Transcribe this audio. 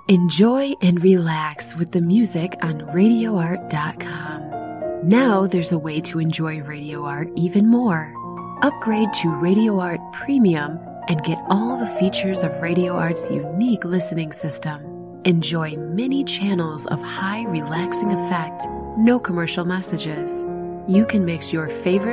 Enjoy and relax with the music on RadioArt.com. Now there's a way to enjoy Radio Art even more. Upgrade to Radio Art Premium and get all the features of Radio Art's unique listening system. Enjoy many channels of high relaxing effect, no commercial messages. You can mix your favorite